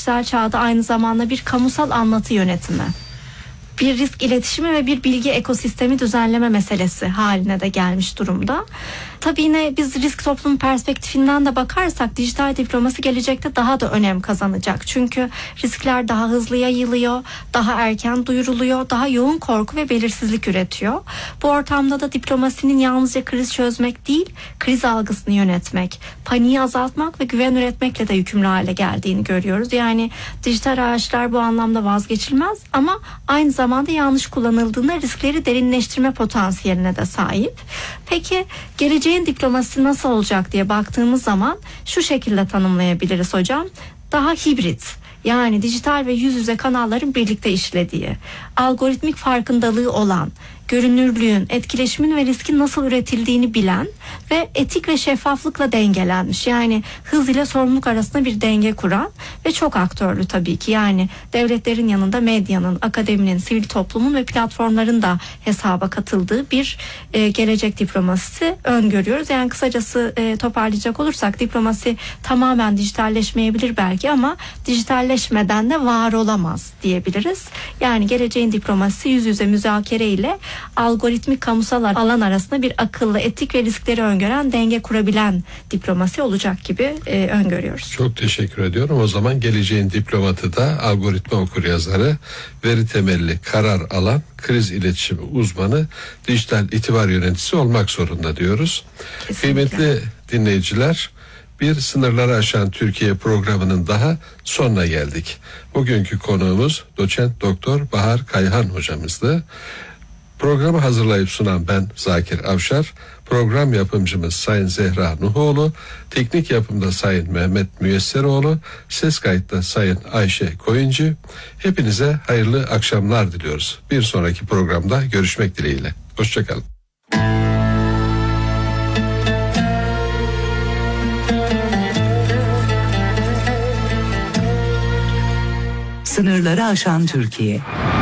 dijital çağda aynı zamanda bir kamusal anlatı yönetimi, bir risk iletişimi ve bir bilgi ekosistemi düzenleme meselesi haline de gelmiş durumda. Tabii yine biz risk toplumu perspektifinden de bakarsak dijital diplomasi gelecekte daha da önem kazanacak. Çünkü riskler daha hızlı yayılıyor, daha erken duyuruluyor, daha yoğun korku ve belirsizlik üretiyor. Bu ortamda da diplomasinin yalnızca kriz çözmek değil, kriz algısını yönetmek, paniği azaltmak ve güven üretmekle de yükümlü hale geldiğini görüyoruz. Yani dijital araçlar bu anlamda vazgeçilmez ama aynı zamanda yanlış kullanıldığında riskleri derinleştirme potansiyeline de sahip. Peki geleceğin diplomasisi nasıl olacak diye baktığımız zaman şu şekilde tanımlayabiliriz hocam. Daha hibrit, yani dijital ve yüz yüze kanalların birlikte işlediği, algoritmik farkındalığı olan, görünürlüğün, etkileşimin ve riskin nasıl üretildiğini bilen ve etik ve şeffaflıkla dengelenmiş. Yani hız ile sorumluluk arasında bir denge kuran ve çok aktörlü tabii ki. Yani devletlerin yanında medyanın, akademinin, sivil toplumun ve platformların da hesaba katıldığı bir gelecek diplomasisi öngörüyoruz. Yani kısacası toparlayacak olursak diplomasi tamamen dijitalleşmeyebilir belki ama dijitalleşmeden de var olamaz diyebiliriz. Yani geleceğin diplomasisi yüz yüze müzakere ile algoritmik kamusal alan arasında bir akıllı, etik ve riskleri öngören, denge kurabilen diplomasi olacak gibi öngörüyoruz. Çok teşekkür ediyorum. O zaman geleceğin diplomatı da algoritma okuryazarı, veri temelli karar alan, kriz iletişimi uzmanı, dijital itibar yöneticisi olmak zorunda diyoruz. Kesinlikle. Kıymetli dinleyiciler, bir Sınırları Aşan Türkiye programının daha sonuna geldik. Bugünkü konuğumuz doçent doktor Bahar Kayhan hocamızdı. Programı hazırlayıp sunan ben Zakir Avşar, program yapımcımız Sayın Zehra Nuhoğlu, teknik yapımda Sayın Mehmet Müyesseroğlu, ses kayıtta Sayın Ayşe Koyuncu. Hepinize hayırlı akşamlar diliyoruz. Bir sonraki programda görüşmek dileğiyle. Hoşçakalın. Sınırları aşan Türkiye.